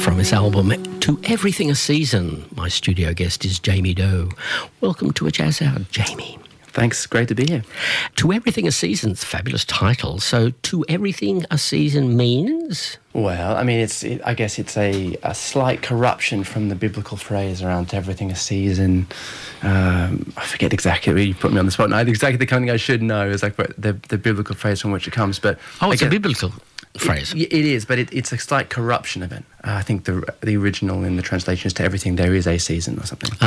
From his album To Everything a Season, my studio guest is Jamie Doe. Welcome to A Jazz Hour, Jamie. Thanks, great to be here. To Everything a Season's a fabulous title. So To Everything a Season means? Well, I mean, I guess it's a slight corruption from the biblical phrase around to everything a season. I forget exactly, you put me on the spot now, exactly the kind of thing I should know is like the biblical phrase from which it comes. But it's a biblical phrase. It is, but it's a slight corruption of it. I think the original in the translation is to everything there is a season or something.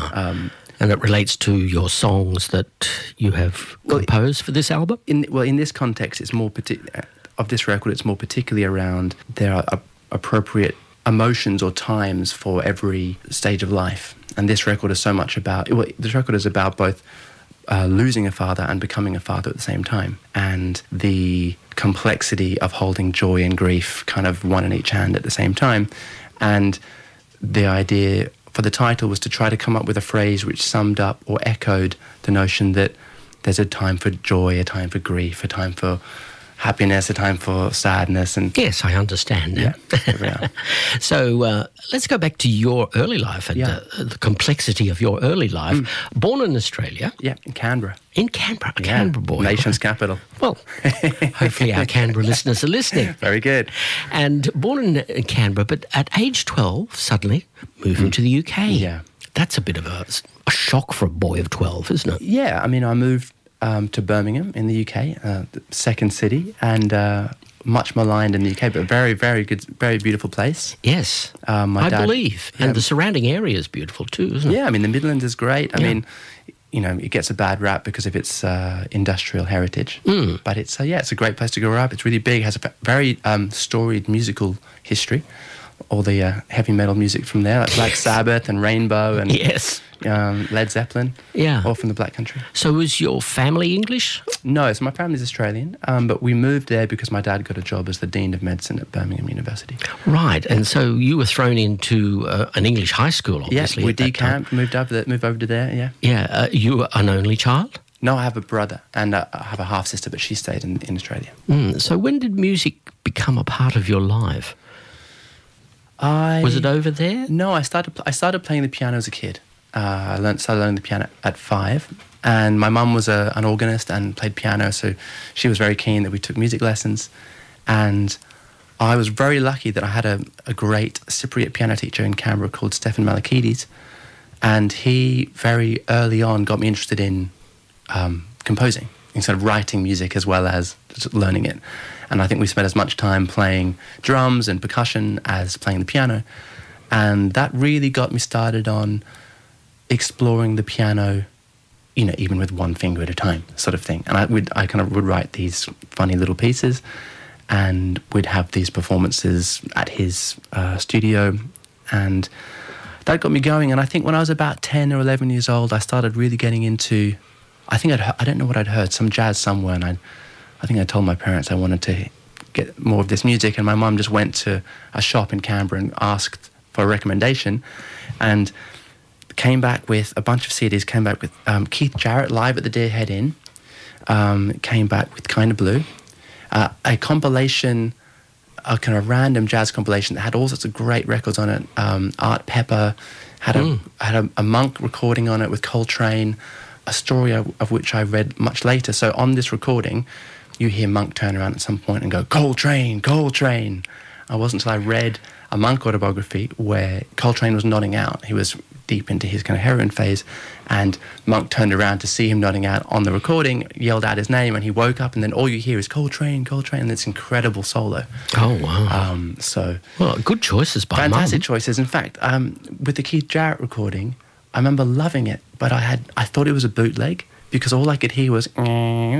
And it relates to your songs that you have composed for this album? In this context, it's more of this record, it's more particularly around there are appropriate emotions or times for every stage of life. And this record is so much about, this record is about both losing a father and becoming a father at the same time. And the complexity of holding joy and grief kind of one in each hand at the same time. And the idea for the title was to try to come up with a phrase which summed up or echoed the notion that there's a time for joy, a time for grief, a time for happiness, a time for sadness. And yes, I understand. Yeah. So let's go back to your early life and the complexity of your early life. Born in Australia. Yeah, in Canberra. In Canberra, a Canberra boy. Nation's capital. Well, hopefully our Canberra listeners are listening. Very good. And born in Canberra, but at age 12, suddenly moving to the UK. Yeah. That's a bit of a shock for a boy of 12, isn't it? Yeah, I mean, I moved to Birmingham in the UK, the second city, and much maligned in the UK, but very, very good, very beautiful place. Yes, my dad believe. And the surrounding area is beautiful too, isn't it? Yeah, I mean, the Midlands is great. I mean, you know, it gets a bad rap because of its industrial heritage. But it's a great place to grow up. It's really big, has a very storied musical history. All the heavy metal music from there, like Black Sabbath and Rainbow and Led Zeppelin, all from the Black Country. So was your family English? No, so my family's Australian, but we moved there because my dad got a job as the Dean of Medicine at Birmingham University. Right, and so you were thrown into an English high school, obviously. Yeah, we decamped, moved over to there, yeah. Yeah, you were an only child? No, I have a brother, and I have a half-sister, but she stayed in Australia. So when did music become a part of your life? Was it over there? No, I started playing the piano as a kid. I started learning the piano at 5, and my mum was an organist and played piano, so she was very keen that we took music lessons. And I was very lucky that I had a great Cypriot piano teacher in Canberra called Stefan Malakides, and he very early on got me interested in composing, instead of writing music as well as just learning it. And I think we spent as much time playing drums and percussion as playing the piano. And that really got me started on exploring the piano, you know, even with one finger at a time, sort of thing. And I kind of would write these funny little pieces, and we'd have these performances at his studio. And that got me going. And I think when I was about 10 or 11 years old, I started really getting into, I don't know what I'd heard, some jazz somewhere, and I think I told my parents I wanted to get more of this music, and my mum just went to a shop in Canberra and asked for a recommendation, and came back with a bunch of CDs, came back with Keith Jarrett live at the Deer Head Inn, came back with Kinda Blue, a compilation, a kind of random jazz compilation that had all sorts of great records on it. Art Pepper had a Monk recording on it with Coltrane, a story of which I read much later. So on this recording, you hear Monk turn around at some point and go, Coltrane, Coltrane. It wasn't until I read a Monk autobiography where Coltrane was nodding out. He was deep into his kind of heroin phase, and Monk turned around to see him nodding out on the recording, yelled out his name, and he woke up, and then all you hear is Coltrane, Coltrane, and this incredible solo. Oh, wow. Well, good choices by Mum. Fantastic choices. In fact, with the Keith Jarrett recording, I remember loving it, but I thought it was a bootleg, because all I could hear was, you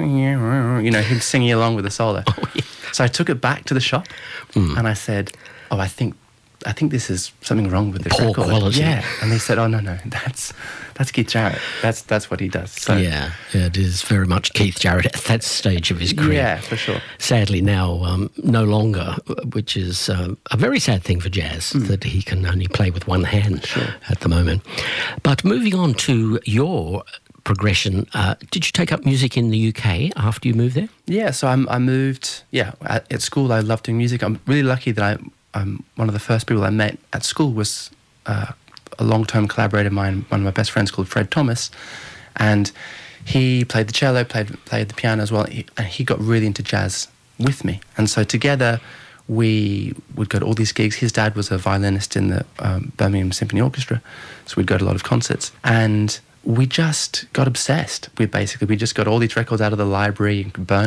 know, him singing along with the solo. Oh, yeah. So I took it back to the shop, and I said, I think this is something wrong with this record. Poor quality. Yeah. And they said, oh, no, that's Keith Jarrett. That's what he does. So, yeah, it is very much Keith Jarrett at that stage of his career. Yeah, for sure. Sadly now, no longer, which is a very sad thing for jazz, that he can only play with one hand at the moment. But moving on to your progression, did you take up music in the UK after you moved there? Yeah, so I moved, at school I loved doing music. I'm really lucky that one of the first people I met at school was a long-term collaborator of mine, one of my best friends called Fred Thomas, and he played the cello, played the piano as well, and he got really into jazz with me. And so together we would go to all these gigs. His dad was a violinist in the Birmingham Symphony Orchestra, so we'd go to a lot of concerts. And we just got obsessed. We just got all these records out of the library and burned